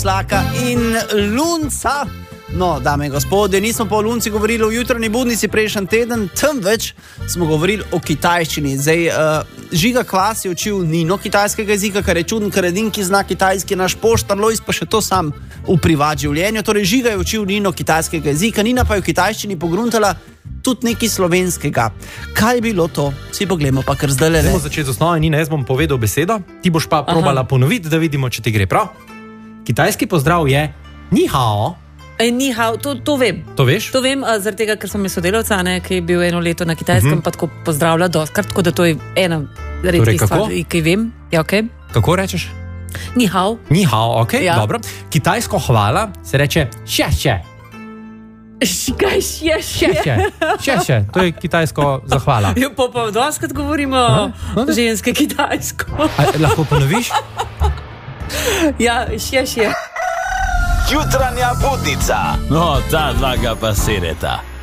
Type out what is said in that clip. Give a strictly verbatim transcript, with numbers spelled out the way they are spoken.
Slaka in Lunca. No, dame in gospodje, nismo pa o Lunci govorili v jutranji budnici prejšnji teden, temveč smo govorili o kitajščini. Zdaj, uh, Žiga Kvas je učil Nino kitajskega jezika, kar je čuden, ker edin, ki zna kitajski, naš poštar Lojs, pa še to sam v privat življenju. Torej, Žiga je učil Nino kitajskega jezika, Nina pa je v kitajščini pogruntala tudi nekaj slovenskega. Kaj je bilo to? Vsi poglejmo pa kar zdaj le. Bomo začeti z osnove, Nina, jaz bom povedal besedo, ti boš pa probala ponoviti, da vidimo, če ti gre prav. Kitajski pozdrav je ni hao. E, ni hao, to, to vem. To veš? To vem, a, zaradi tega, ker sem jaz sodelavca, ne, ki je bil eno leto na Kitajskem, uh-huh. pa tako pozdravlja dostkrat, tako da to je ena redkih stvari, ki vem. Ja, okay. Kako rečeš? Ni hao. Ni hao, ok, Ja. dobro. Kitajsko hvala se reče še še. Kaj še, še? Še še, še še. To je kitajsko zahvala. Jo, pa pa dostkrat govorimo Aha. ženske kitajsko. A, lahko ponoviš? Ja, še, še. Jutranja budnica. No, ta dva ga pa sereta.